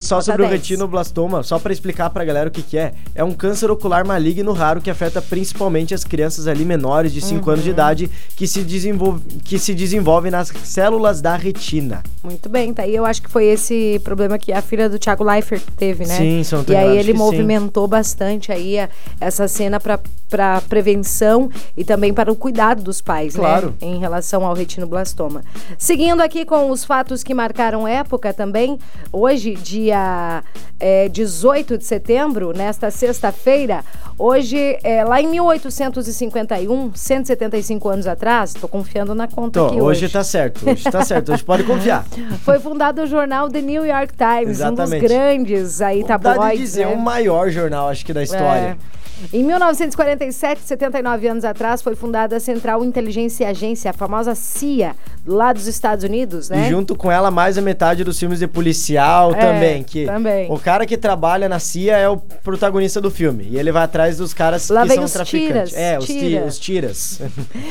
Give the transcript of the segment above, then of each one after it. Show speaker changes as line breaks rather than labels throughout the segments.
só sobre o retinoblastoma, só pra explicar pra galera o que é. É um câncer ocular maligno raro que afeta principalmente as crianças ali menores de 5 anos de idade que se desenvolve nas células da retina.
Muito bem, tá aí. Eu acho que foi esse problema que a filha do Thiago Leifert teve, né?
Sim, são
E aí ele movimentou bastante aí essa cena pra prevenção e também para o cuidado dos pais,
claro,
né? Em relação ao retinoblastoma. Seguindo aqui com os fatos que marcaram época também, hoje, dia 18 de setembro, nesta sexta-feira, hoje, lá em 1851, 175 anos atrás, tô confiando na conta aqui hoje.
Hoje tá certo, hoje pode confiar.
Foi fundado o jornal The New York Times,
exatamente,
um dos grandes aí tabloides.
Dá de dizer, o maior jornal, acho que, da história.
Em 1947, 79 anos atrás, foi fundada a Central Inteligência Agência, a famosa CIA, lá dos Estados Unidos, né?
E junto com ela, mais a metade dos filmes de policial também. O cara que trabalha na CIA é o protagonista do filme. E ele vai atrás dos caras
lá
que são traficantes.
Os
tiras.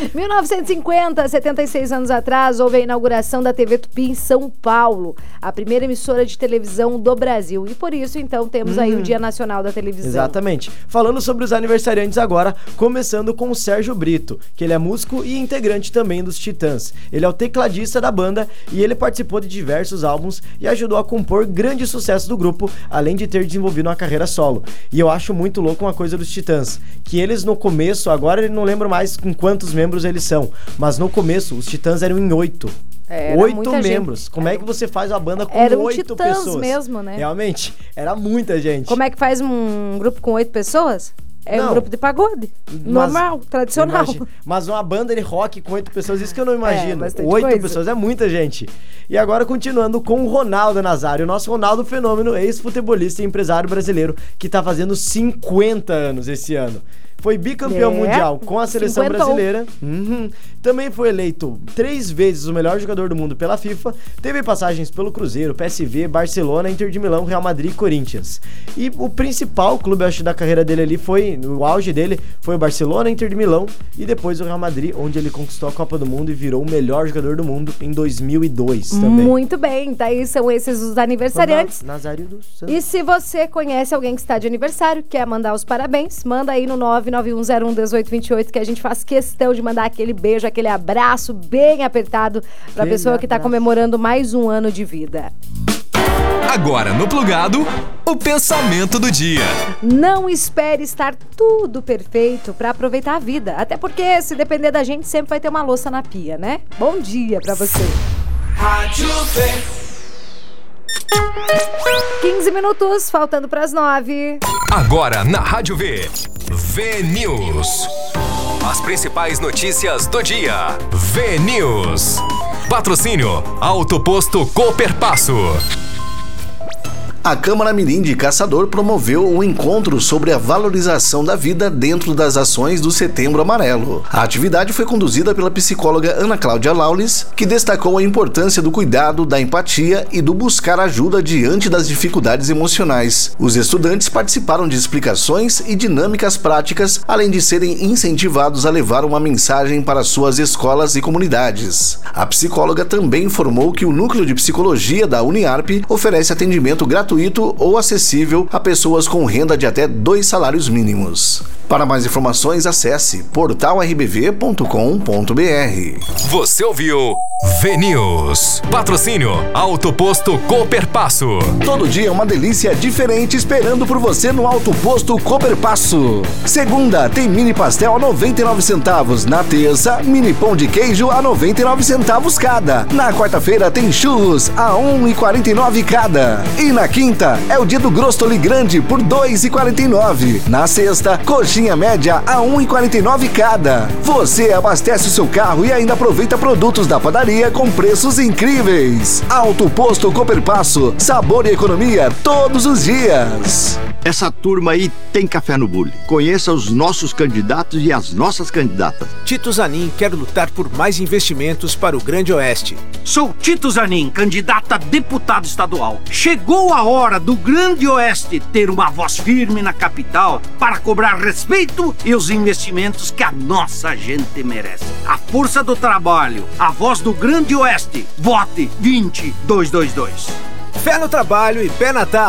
1950, 76 anos atrás, houve a inauguração da TV Tupi em São Paulo, a primeira emissora de televisão do Brasil. E por isso, então, temos aí o Dia Nacional da Televisão.
Exatamente. Falando sobre os aniversariantes agora, começando com o Sérgio Brito, que ele é músico e integrante também dos Titãs. Ele é o tecladista da banda e ele participou de diversos álbuns e ajudou a compor grandes sucessos do grupo, além de ter desenvolvido uma carreira solo. E eu acho muito louco uma coisa dos Titãs, que eles no começo, agora eu não lembro mais com quantos membros eles são, mas no começo os Titãs eram em 8. 8 membros. Como é que você faz uma banda com 8 pessoas?
Mesmo, né?
Realmente, era muita gente.
Como é que faz um grupo com 8 pessoas? Um grupo de pagode. Normal, tradicional.
Mas uma banda de rock com 8 pessoas, isso que eu não imagino. 8 pessoas é muita gente. E agora, continuando com o Ronaldo Nazário, o nosso Ronaldo Fenômeno, ex-futebolista e empresário brasileiro, que tá fazendo 50 anos esse ano. Foi bicampeão mundial com a seleção brasileira. Também foi eleito 3 vezes o melhor jogador do mundo pela FIFA. Teve passagens pelo Cruzeiro, PSV, Barcelona, Inter de Milão, Real Madrid e Corinthians. E o principal clube, acho, da carreira dele ali o auge dele foi o Barcelona, Inter de Milão e depois o Real Madrid, onde ele conquistou a Copa do Mundo e virou o melhor jogador do mundo em 2002 também.
Muito bem, tá aí, são esses os aniversariantes.
Nazário do Santos.
E se você conhece alguém que está de aniversário, quer mandar os parabéns, manda aí no 991011828 que a gente faz questão de mandar aquele beijo, aquele abraço bem apertado pra pessoa que tá comemorando mais um ano de vida.
Agora no Plugado, o pensamento do dia.
Não espere estar tudo perfeito pra aproveitar a vida, até porque se depender da gente sempre vai ter uma louça na pia, né? Bom dia pra você.
Rádio V.
15 minutos, faltando pras 9.
Agora na Rádio V. V-News. As principais notícias do dia. V-News. Patrocínio Auto Posto Cooperpasso.
A Câmara Mirim de Caçador promoveu um encontro sobre a valorização da vida dentro das ações do Setembro Amarelo. A atividade foi conduzida pela psicóloga Ana Cláudia Laulis, que destacou a importância do cuidado, da empatia e do buscar ajuda diante das dificuldades emocionais. Os estudantes participaram de explicações e dinâmicas práticas, além de serem incentivados a levar uma mensagem para suas escolas e comunidades. A psicóloga também informou que o Núcleo de Psicologia da Uniarp oferece atendimento gratuito ou acessível a pessoas com renda de até 2 salários mínimos. Para mais informações, acesse portalrbv.com.br.
Você ouviu V-News. Patrocínio Auto Posto Cooperpasso.
Todo dia uma delícia diferente esperando por você no Auto Posto Cooperpasso. Segunda, tem mini pastel a 99 centavos. Na terça, mini pão de queijo a 99 centavos cada. Na quarta-feira tem churros a 1,49 cada. E na quinta, é o dia do Grostoli Grande por 2,49. Na sexta, coxinha média a 1,49 cada. Você abastece o seu carro e ainda aproveita produtos da padaria com preços incríveis. Auto Posto Cooperpasso, sabor e economia todos os dias.
Essa turma aí tem café no bule. Conheça os nossos candidatos e as nossas candidatas.
Tito Zanin quer lutar por mais investimentos para o Grande Oeste.
Sou Tito Zanin, candidato a deputado estadual. Chegou a hora do Grande Oeste ter uma voz firme na capital para cobrar respeito e os investimentos que a nossa gente merece. A força do trabalho, a voz do Grande Oeste. Vote 20222.
Fé no trabalho e pé na